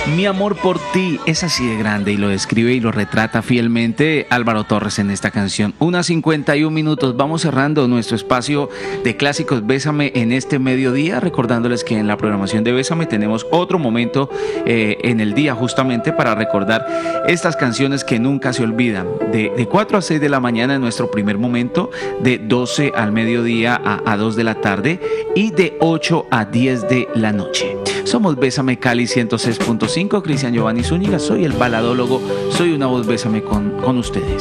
Mi amor por ti es así de grande y lo describe y lo retrata fielmente Álvaro Torres en esta canción. 1:51. Vamos cerrando nuestro espacio de clásicos Bésame en este mediodía, recordándoles que en la programación de Bésame tenemos otro momento en el día justamente para recordar estas canciones que nunca se olvidan. De 4 a 6 de la mañana en nuestro primer momento, de 12 al mediodía a 2 de la tarde y de 8 a 10 de la noche. Somos Bésame Cali 106.5, Cristian Giovanni Zúñiga, soy el baladólogo, soy una voz Bésame con ustedes.